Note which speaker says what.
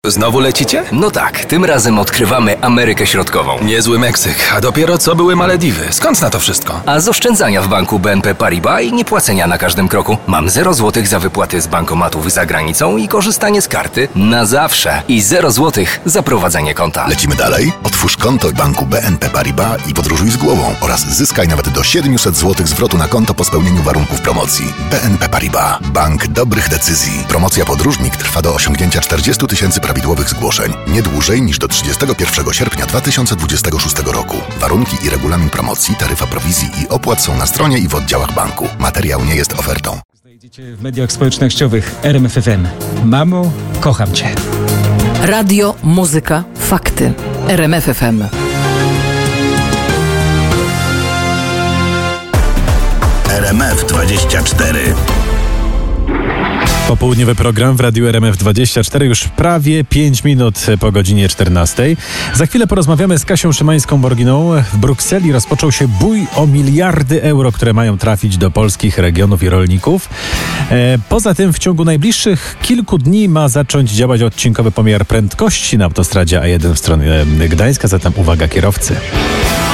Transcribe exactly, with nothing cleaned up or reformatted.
Speaker 1: Znowu lecicie?
Speaker 2: No tak, tym razem odkrywamy Amerykę Środkową.
Speaker 1: Niezły Meksyk, a dopiero co były Malediwy. Skąd na to wszystko?
Speaker 2: A z oszczędzania w banku B N P Paribas i niepłacenia na każdym kroku. Mam zero złotych za wypłaty z bankomatów za granicą i korzystanie z karty na zawsze. I zero złotych za prowadzenie konta.
Speaker 3: Lecimy dalej? Otwórz konto w banku B N P Paribas i podróżuj z głową oraz zyskaj nawet do siedemset złotych zwrotu na konto po spełnieniu warunków promocji. B N P Paribas. Bank dobrych decyzji. Promocja Podróżnik trwa do osiągnięcia czterdziestu tysięcy prawidłowych zgłoszeń. Nie dłużej niż do trzydziestego pierwszego sierpnia dwa tysiące dwudziestego szóstego roku. Warunki i regulamin promocji, taryfa prowizji i opłat są na stronie i w oddziałach banku. Materiał nie jest ofertą.
Speaker 4: Znajdziecie w mediach społecznościowych R M F F M. Mamo, kocham Cię.
Speaker 5: Radio, muzyka, fakty. R M F F M.
Speaker 3: R M F dwadzieścia cztery.
Speaker 6: Popołudniowy program w Radiu R M F dwadzieścia cztery, już prawie pięć minut po godzinie czternastej. Za chwilę porozmawiamy z Kasią Szymańską-Borginą. W Brukseli rozpoczął się bój o miliardy euro, które mają trafić do polskich regionów i rolników. E, poza tym w ciągu najbliższych kilku dni ma zacząć działać odcinkowy pomiar prędkości na autostradzie A jeden w stronę Gdańska, zatem uwaga kierowcy.